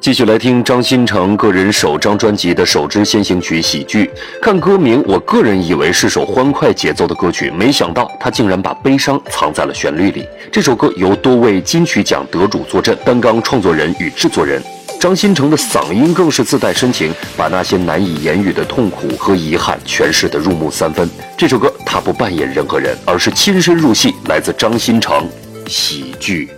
继续来听张新成个人首张专辑的首支先行曲《喜剧》。看歌名，我个人以为是首欢快节奏的歌曲，没想到他竟然把悲伤藏在了旋律里。这首歌由多位金曲奖得主坐镇，担纲创作人与制作人。张新成的嗓音更是自带深情，把那些难以言语的痛苦和遗憾诠释得入木三分。这首歌他不扮演任何人，而是亲身入戏，来自张新成《喜剧》。